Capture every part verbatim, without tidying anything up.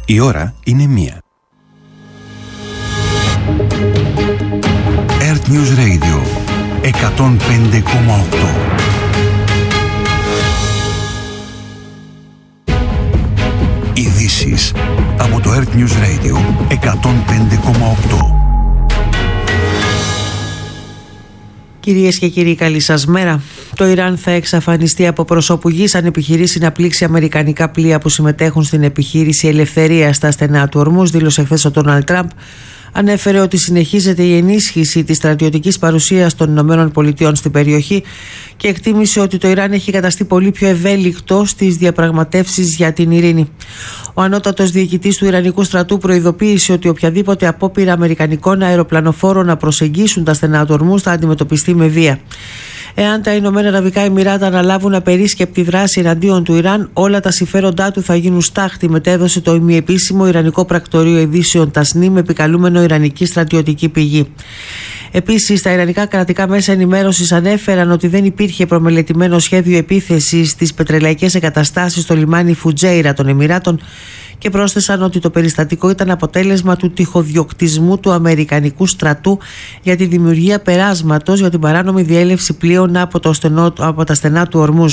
Η ώρα είναι μία. Earth News Radio εκατόν πέντε κόμμα οκτώ. Ειδήσεις από το Earth News Radio εκατόν πέντε κόμμα οκτώ. Κυρίες και κύριοι, καλή σας μέρα. Το Ιράν θα εξαφανιστεί από προσώπου γης αν επιχειρήσει να πλήξει αμερικανικά πλοία που συμμετέχουν στην επιχείρηση Ελευθερία στα στενά του Ορμούζ, δήλωσε χθες ο Ντόναλντ Τραμπ. Ανέφερε ότι συνεχίζεται η ενίσχυση της στρατιωτικής παρουσίας των Ηνωμένων Πολιτειών στην περιοχή και εκτίμησε ότι το Ιράν έχει καταστεί πολύ πιο ευέλικτο στις διαπραγματεύσεις για την ειρήνη. Ο ανώτατος διοικητής του Ιρανικού στρατού προειδοποίησε ότι οποιαδήποτε απόπειρα αμερικανικών αεροπλανοφόρων να προσεγγίσουν τα στενά του Ορμούζ θα αντιμετωπιστεί με βία. Εάν τα Ηνωμένα Αραβικά Εμιράτα αναλάβουν απερίσκεπτη δράση εναντίον του Ιράν, όλα τα συμφέροντά του θα γίνουν στάχτη, μετέδωσε το ημιεπίσημο Ιρανικό Πρακτορείο Ειδήσεων Τασνίμ, επικαλούμενο Ιρανική στρατιωτική πηγή. Επίσης, τα Ιρανικά κρατικά μέσα ενημέρωσης ανέφεραν ότι δεν υπήρχε προμελετημένο σχέδιο επίθεσης στις πετρελαϊκές εγκαταστάσεις στο λιμάνι Φουτζέιρα των Εμιράτων και πρόσθεσαν ότι το περιστατικό ήταν αποτέλεσμα του τυχοδιοκτισμού του Αμερικανικού στρατού για τη δημιουργία περάσματος για την παράνομη διέλευση πλοίων από, το στενό, από τα στενά του Ορμούζ.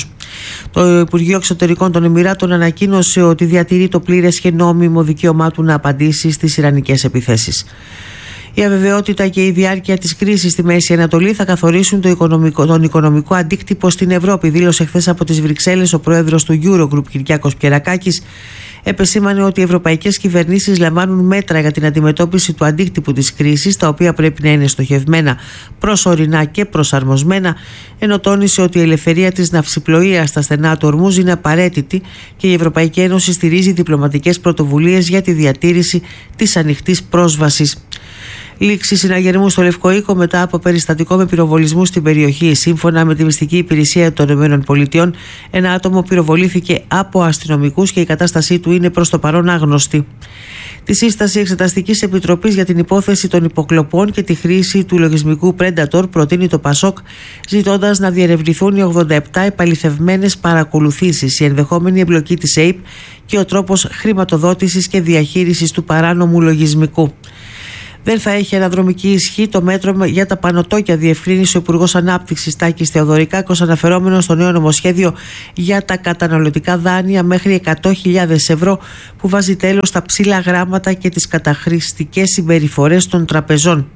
Το Υπουργείο Εξωτερικών των Εμιράτων ανακοίνωσε ότι διατηρεί το πλήρες και νόμιμο δικαίωμά του να απαντήσει στις ιρανικές επιθέσεις. Η αβεβαιότητα και η διάρκεια της κρίσης στη Μέση Ανατολή θα καθορίσουν το οικονομικό, τον οικονομικό αντίκτυπο στην Ευρώπη, δήλωσε χθες από τις Βρυξέλλες ο πρόεδρος του Eurogroup Κυριάκος Πιερακάκης. Επεσήμανε ότι οι ευρωπαϊκές κυβερνήσεις λαμβάνουν μέτρα για την αντιμετώπιση του αντίκτυπου της κρίσης, τα οποία πρέπει να είναι στοχευμένα, προσωρινά και προσαρμοσμένα, ενώ τόνισε ότι η ελευθερία της ναυσιπλοείας στα στενά του Ορμούζ είναι απαραίτητη και η Ευρωπαϊκή Ένωση στηρίζει διπλωματικές πρωτοβουλίες για τη διατήρηση της ανοιχτής πρόσβασης. Λήξη συναγερμού στο Λευκό Οίκο μετά από περιστατικό με πυροβολισμού στην περιοχή. Σύμφωνα με τη μυστική υπηρεσία των ΗΠΑ, ένα άτομο πυροβολήθηκε από αστυνομικούς και η κατάστασή του είναι προς το παρόν άγνωστη. Τη σύσταση Εξεταστικής Επιτροπής για την υπόθεση των υποκλοπών και τη χρήση του λογισμικού Predator προτείνει το ΠΑΣΟΚ, ζητώντας να διερευνηθούν οι ογδόντα επτά επαληθευμένες παρακολουθήσεις, η ενδεχόμενη εμπλοκή της ΕΙΠ και ο τρόπος χρηματοδότησης και διαχείρισης του παράνομου λογισμικού. Δεν θα έχει αναδρομική ισχύ το μέτρο για τα πανωτόκια, διευκρίνησε ο Υπουργός Ανάπτυξης Τάκης Θεοδωρικάκος, αναφερόμενος στο νέο νομοσχέδιο για τα καταναλωτικά δάνεια μέχρι εκατό χιλιάδες ευρώ, που βάζει τέλος στα ψηλά γράμματα και τις καταχρηστικές συμπεριφορές των τραπεζών.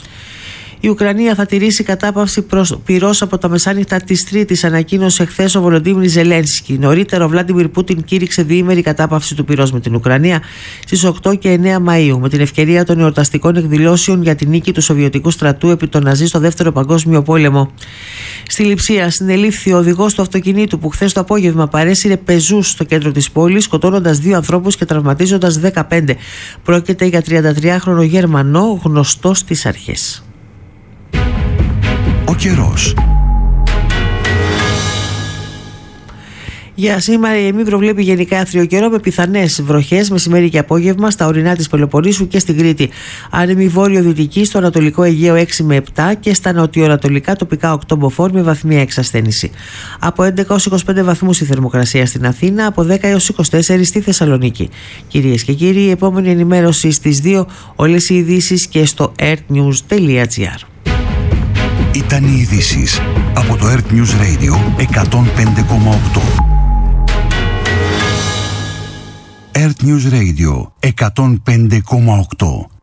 Η Ουκρανία θα τηρήσει κατάπαυση πυρός από τα μεσάνυχτα της Τρίτης, ανακοίνωσε χθες ο Βολοντίμιρ Ζελένσκι. Νωρίτερα, ο Βλάντιμιρ Πούτιν κήρυξε διήμερη κατάπαυση του πυρός με την Ουκρανία στις οκτώ και εννέα Μαΐου, με την ευκαιρία των εορταστικών εκδηλώσεων για την νίκη του Σοβιετικού στρατού επί των Ναζί στο Δεύτερο Παγκόσμιο Πόλεμο. Στη Λειψία, συνελήφθη ο οδηγός του αυτοκινήτου που χθες το απόγευμα παρέσυρε πεζούς στο κέντρο της πόλης, σκοτώνοντας δύο ανθρώπους και τραυματίζοντας δεκαπέντε. Πρόκειται για τριαντατριάχρονο Γερμανό, γνωστό στις αρχές. Ο καιρός. Για σήμερα η ΕΜΗ προβλέπει γενικά άθριο καιρό με πιθανές βροχές μεσημέρι και απόγευμα στα ορεινά της Πελοποννήσου και στην Κρήτη. Άνεμη βόρειο-δυτική στο Ανατολικό Αιγαίο έξι με επτά και στα νοτιοανατολικά τοπικά οκτώ μποφόρ με βαθμία εξασθένηση. Από έντεκα έως είκοσι πέντε βαθμούς η θερμοκρασία στην Αθήνα, από δέκα έως είκοσι τέσσερα στη Θεσσαλονίκη. Κυρίες και κύριοι, η επόμενη ενημέρωση στις δύο, όλες οι ειδήσεις και στο earthnews τελεία gr. Ήταν οι ειδήσεις από το Earth News Radio εκατόν πέντε κόμμα οκτώ. Earth News Radio εκατόν πέντε κόμμα οκτώ.